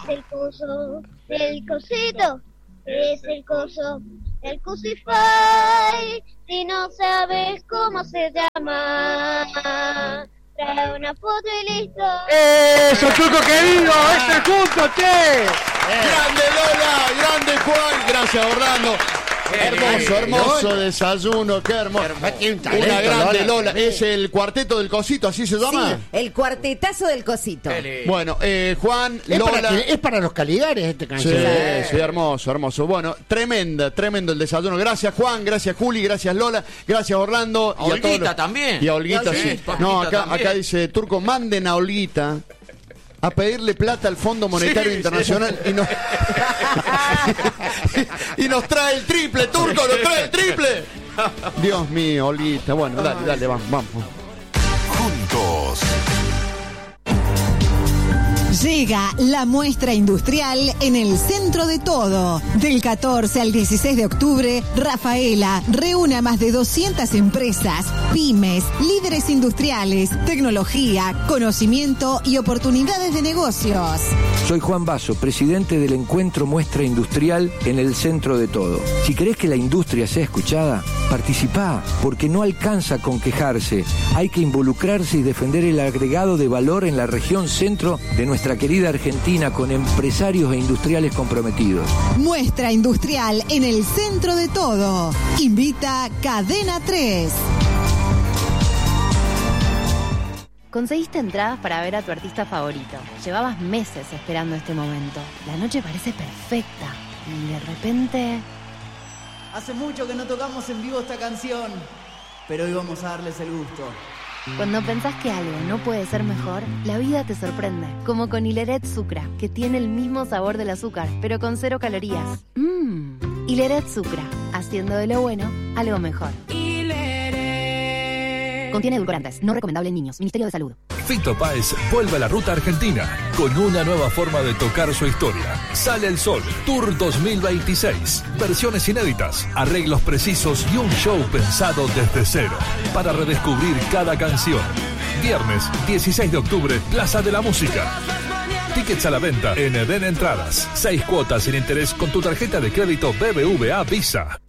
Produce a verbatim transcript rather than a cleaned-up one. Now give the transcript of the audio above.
el coso del cosito, es el coso del Cosify. Si no sabes cómo se llama, trae una foto y listo. ¡Eso, Turco querido! ¡Este junto, che! ¡Grande Lola! ¡Grande Juan! Gracias, Orlando. Hermoso, hermoso desayuno, qué hermoso. Una grande Lola. Es el cuarteto del cosito, ¿así se llama? Sí, el cuartetazo del cosito. Bueno, eh, Juan, Es Lola. para, que- es para los Caligares este Sí, canción. sí, hermoso, hermoso. Bueno, tremenda, tremendo el desayuno. Gracias, Juan, gracias, Juli, gracias, Lola, gracias, Orlando. A Olguita también. Y a Olguita, Y a sí. Olguita. No, acá, también. acá dice Turco, manden a Olguita a pedirle plata al Fondo Monetario Sí, Internacional y nos y nos trae el triple, Turco, nos trae el triple. Dios mío, Olguita. Bueno, dale, dale, vamos, vamos. Juntos. Llega la muestra industrial en el centro de todo. Del catorce al dieciséis de octubre, Rafaela reúne a más de doscientas empresas, pymes, líderes industriales, tecnología, conocimiento y oportunidades de negocios. Soy Juan Basso, presidente del Encuentro Muestra Industrial en el centro de todo. Si querés que la industria sea escuchada, participá, porque no alcanza con quejarse. Hay que involucrarse y defender el agregado de valor en la región centro de nuestra querida Argentina con empresarios e industriales comprometidos. Muestra industrial en el centro de todo. Invita Cadena tres. Conseguiste entradas para ver a tu artista favorito. Llevabas meses esperando este momento. La noche parece perfecta. Y de repente... Hace mucho que no tocamos en vivo esta canción, pero hoy vamos a darles el gusto. Cuando pensás que algo no puede ser mejor, la vida te sorprende. Como con Hileret Sucra, que tiene el mismo sabor del azúcar, pero con cero calorías. Mmm. Hileret Sucra, haciendo de lo bueno algo mejor. Contiene edulcorantes, no recomendable en niños. Ministerio de Salud. Fito Páez vuelve a la ruta argentina con una nueva forma de tocar su historia. Sale el Sol, Tour dos mil veintiséis. Versiones inéditas, arreglos precisos y un show pensado desde cero para redescubrir cada canción. Viernes dieciséis de octubre, Plaza de la Música. Tickets a la venta en Eden Entradas. Seis cuotas sin interés con tu tarjeta de crédito B B V A Visa.